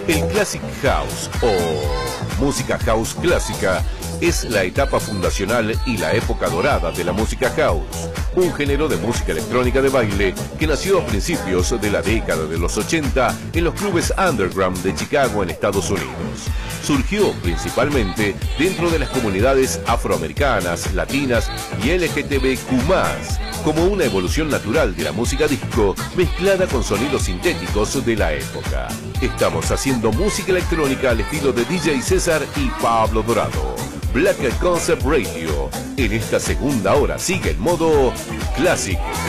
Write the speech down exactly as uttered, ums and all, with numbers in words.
El Classic House o música house clásica es la etapa fundacional y la época dorada de la música house, un género de música electrónica de baile que nació a principios de la década de los ochenta en los clubes underground de Chicago en Estados Unidos. Surgió principalmente dentro de las comunidades afroamericanas, latinas y L G T B Q más, como una evolución natural de la música disco mezclada con sonidos sintéticos de la época. Estamos haciendo música electrónica al estilo de D J César y Pablo Dorado. Black Concept Radio. En esta segunda hora sigue el modo Classic